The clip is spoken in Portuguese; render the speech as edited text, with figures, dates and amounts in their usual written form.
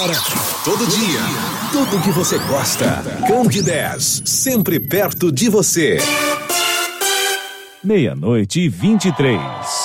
hora, todo dia. Tudo que você gosta. Candidez, sempre perto de você. 00:23.